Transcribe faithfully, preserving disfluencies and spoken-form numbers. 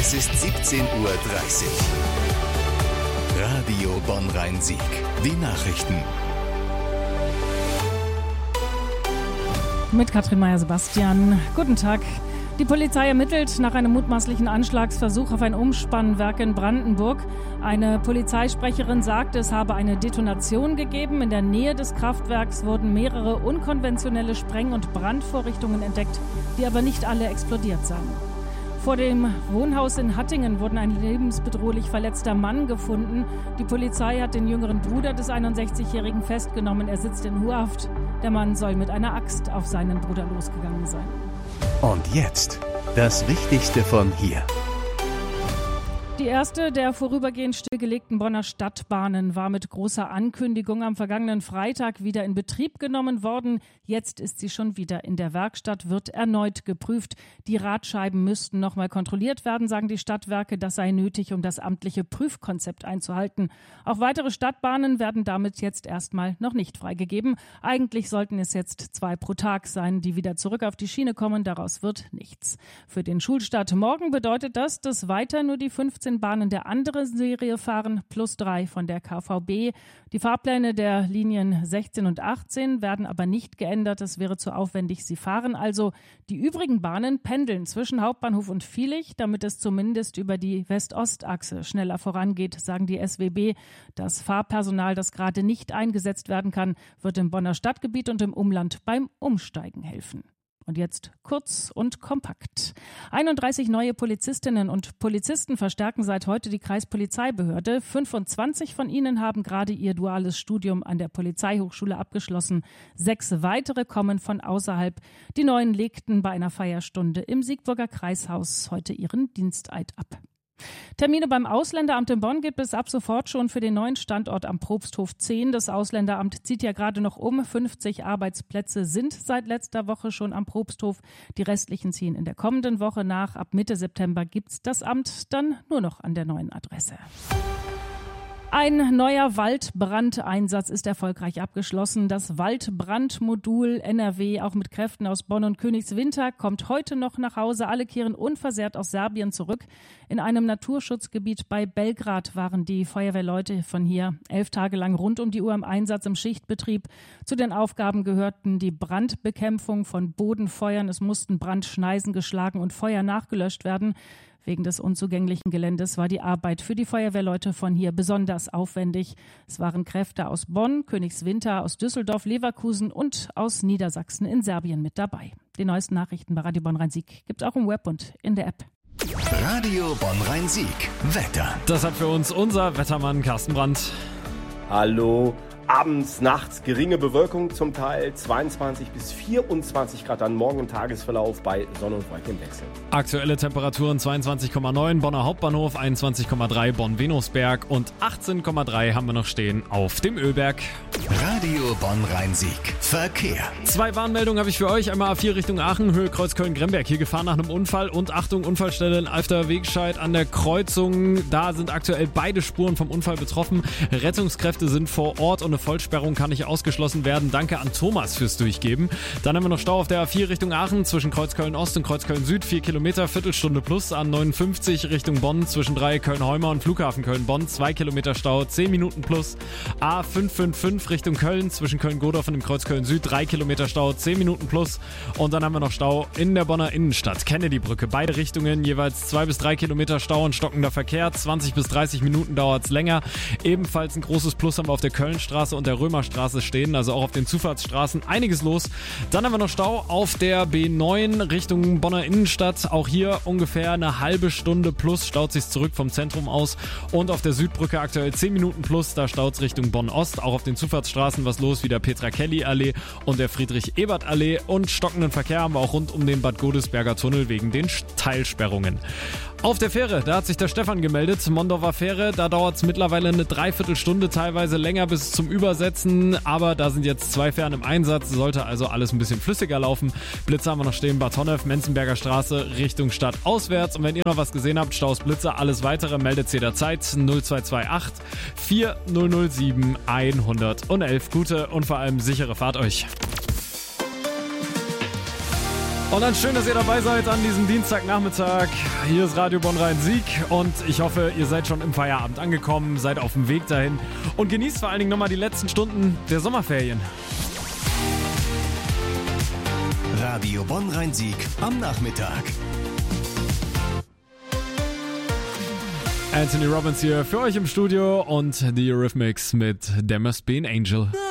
Es ist siebzehn Uhr dreißig. Radio Bonn-Rhein-Sieg. Die Nachrichten. Mit Katrin Meyer-Sebastian. Guten Tag. Die Polizei ermittelt nach einem mutmaßlichen Anschlagsversuch auf ein Umspannwerk in Brandenburg. Eine Polizeisprecherin sagte, es habe eine Detonation gegeben. In der Nähe des Kraftwerks wurden mehrere unkonventionelle Spreng- und Brandvorrichtungen entdeckt, die aber nicht alle explodiert seien. Vor dem Wohnhaus in Hattingen wurde ein lebensbedrohlich verletzter Mann gefunden. Die Polizei hat den jüngeren Bruder des einundsechzigjährigen festgenommen. Er sitzt in U-Haft. Der Mann soll mit einer Axt auf seinen Bruder losgegangen sein. Und jetzt das Wichtigste von hier. Die erste der vorübergehend stillgelegten Bonner Stadtbahnen war mit großer Ankündigung am vergangenen Freitag wieder in Betrieb genommen worden. Jetzt ist sie schon wieder in der Werkstatt, wird erneut geprüft. Die Radscheiben müssten noch mal kontrolliert werden, sagen die Stadtwerke. Das sei nötig, um das amtliche Prüfkonzept einzuhalten. Auch weitere Stadtbahnen werden damit jetzt erstmal noch nicht freigegeben. Eigentlich sollten es jetzt zwei pro Tag sein, die wieder zurück auf die Schiene kommen. Daraus wird nichts. Für den Schulstart morgen bedeutet das, dass weiter nur die fünfzehn Bahnen der anderen Serie fahren, plus drei von der K V B. Die Fahrpläne der Linien sechzehn und achtzehn werden aber nicht geändert. Es wäre zu aufwendig. Sie fahren also. Die übrigen Bahnen pendeln zwischen Hauptbahnhof und Viehlich, damit es zumindest über die West-Ost-Achse schneller vorangeht, sagen die S W B. Das Fahrpersonal, das gerade nicht eingesetzt werden kann, wird im Bonner Stadtgebiet und im Umland beim Umsteigen helfen. Und jetzt kurz und kompakt. einunddreißig neue Polizistinnen und Polizisten verstärken seit heute die Kreispolizeibehörde. fünfundzwanzig von ihnen haben gerade ihr duales Studium an der Polizeihochschule abgeschlossen. Sechs weitere kommen von außerhalb. Die Neuen legten bei einer Feierstunde im Siegburger Kreishaus heute ihren Diensteid ab. Termine beim Ausländeramt in Bonn gibt es ab sofort schon für den neuen Standort am Probsthof zehn. Das Ausländeramt zieht ja gerade noch um. fünfzig Arbeitsplätze sind seit letzter Woche schon am Probsthof. Die restlichen ziehen in der kommenden Woche nach. Ab Mitte September gibt's das Amt dann nur noch an der neuen Adresse. Ein neuer Waldbrandeinsatz ist erfolgreich abgeschlossen. Das Waldbrandmodul N R W, auch mit Kräften aus Bonn und Königswinter, kommt heute noch nach Hause. Alle kehren unversehrt aus Serbien zurück. In einem Naturschutzgebiet bei Belgrad waren die Feuerwehrleute von hier elf Tage lang rund um die Uhr im Einsatz im Schichtbetrieb. Zu den Aufgaben gehörten die Brandbekämpfung von Bodenfeuern. Es mussten Brandschneisen geschlagen und Feuer nachgelöscht werden. Wegen des unzugänglichen Geländes war die Arbeit für die Feuerwehrleute von hier besonders aufwendig. Es waren Kräfte aus Bonn, Königswinter, aus Düsseldorf, Leverkusen und aus Niedersachsen in Serbien mit dabei. Die neuesten Nachrichten bei Radio Bonn-Rhein-Sieg gibt es auch im Web und in der App. Radio Bonn-Rhein-Sieg. Wetter. Das hat für uns unser Wettermann Carsten Brandt. Hallo. Abends, nachts geringe Bewölkung zum Teil, zweiundzwanzig bis vierundzwanzig Grad an Morgen- und Tagesverlauf bei Sonne und Wolken im Wechsel. Aktuelle Temperaturen zweiundzwanzig Komma neun Bonner Hauptbahnhof, einundzwanzig Komma drei Bonn-Venusberg und achtzehn Komma drei haben wir noch stehen auf dem Ölberg. Radio Bonn-Rhein-Sieg. Verkehr. Zwei Warnmeldungen habe ich für euch. Einmal A vier Richtung Aachen, Höhe Kreuz Köln-Gremberg. Hier gefahren nach einem Unfall und Achtung, Unfallstelle in Alfter-Wegscheid an der Kreuzung. Da sind aktuell beide Spuren vom Unfall betroffen. Rettungskräfte sind vor Ort und eine Vollsperrung kann nicht ausgeschlossen werden. Danke an Thomas fürs Durchgeben. Dann haben wir noch Stau auf der A vier Richtung Aachen zwischen Kreuz Köln-Ost und Kreuz Köln-Süd. vier Kilometer, Viertelstunde plus. A neunundfünfzig Richtung Bonn zwischen drei Köln-Heumer und Flughafen Köln-Bonn. zwei Kilometer Stau, zehn Minuten plus. A fünf fünf fünf Richtung Köln zwischen Köln-Godorf und dem Kreuz Köln-Süd. drei Kilometer Stau, zehn Minuten plus. Und dann haben wir noch Stau in der Bonner Innenstadt. Kennedy-Brücke. Beide Richtungen jeweils zwei bis drei Kilometer Stau und stockender Verkehr. zwanzig bis dreißig Minuten dauert es länger. Ebenfalls ein großes Plus haben wir auf der Kölnstraße und der Römerstraße stehen, also auch auf den Zufahrtsstraßen einiges los. Dann haben wir noch Stau auf der B neun Richtung Bonner Innenstadt. Auch hier ungefähr eine halbe Stunde plus staut sich zurück vom Zentrum aus. Und auf der Südbrücke aktuell zehn Minuten plus, da staut es Richtung Bonn-Ost. Auch auf den Zufahrtsstraßen was los, wie der Petra-Kelly-Allee und der Friedrich-Ebert-Allee. Und stockenden Verkehr haben wir auch rund um den Bad Godesberger Tunnel wegen den Teilsperrungen. Auf der Fähre, da hat sich der Stefan gemeldet, Mondorfer Fähre, da dauert es mittlerweile eine Dreiviertelstunde, teilweise länger bis zum Übersetzen, aber da sind jetzt zwei Fähren im Einsatz, sollte also alles ein bisschen flüssiger laufen. Blitzer haben wir noch stehen, Bad Honnef, Menzenberger Straße, Richtung Stadt auswärts. Und wenn ihr noch was gesehen habt, Staus, Blitzer, alles weitere, meldet jederzeit null zwei zwei acht vier null null sieben hundertelf. Gute und vor allem sichere Fahrt euch. Und dann schön, dass ihr dabei seid an diesem Dienstagnachmittag. Hier ist Radio Bonn-Rhein-Sieg und ich hoffe, ihr seid schon im Feierabend angekommen, seid auf dem Weg dahin und genießt vor allen Dingen nochmal die letzten Stunden der Sommerferien. Radio Bonn-Rhein-Sieg am Nachmittag. Anthony Robbins hier für euch im Studio und The Eurythmics mit There Must Be an Angel.